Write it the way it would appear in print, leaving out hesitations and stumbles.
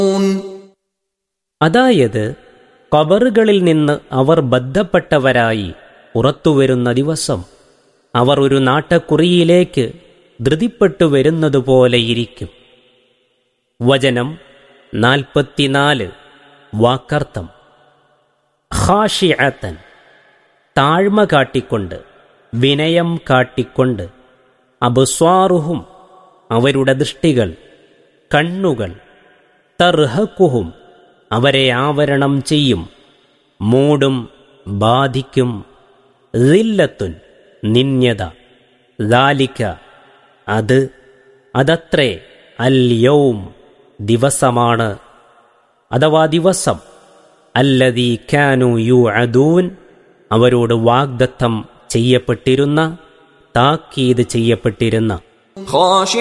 അതായത് ഖബറുകളിൽ നിന്ന് അവർ ബദ്ധപ്പെട്ടവരായി പുറത്തുവരുന്ന ദിവസം അവർ ഒരു നാട്ടക്കുറിയിലേക്ക് ധൃതിപ്പെട്ടു വരുന്നതുപോലെയിരിക്കും. വചനം 44 വാക്കർത്ഥം. ഖാശിഅതൻ താഴ്മ കാട്ടിക്കൊണ്ട്, വിനയം കാട്ടിക്കൊണ്ട്, അബ്സ്വാറുഹും അവരുടെ ദൃഷ്ടികൾ, കണ്ണുകൾ, തർഹഖുഹും അവരെ ആവരണം ചെയ്യും, മൂടും, ബാധിക്കും, ദില്ലത്തുൻ നിന്യത, ദാലിക അതത്രേ അൽ യൗം ദിവസമാണ്, അഥവാ ദിവസം, അല്ലദീ കാനൂ യുഅദൂൻ അവരോട് വാഗ്ദത്തം ചെയ്യപ്പെട്ടിരുന്ന, താക്കീത് ചെയ്യപ്പെട്ടിരുന്ന.